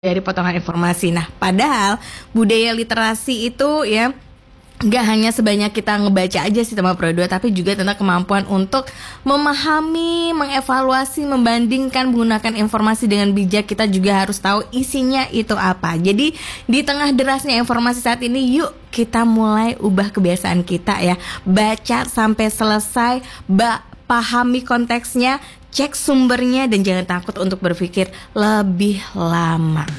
dari potongan informasi. Nah, padahal budaya literasi itu ya nggak hanya sebanyak kita ngebaca aja sih teman Pro 2, tapi juga tentang kemampuan untuk memahami, mengevaluasi, membandingkan, menggunakan informasi dengan bijak. Kita juga harus tahu isinya itu apa. Jadi di tengah derasnya informasi saat ini, yuk kita mulai ubah kebiasaan kita ya. Baca sampai selesai, pahami konteksnya, cek sumbernya, dan jangan takut untuk berpikir lebih lama.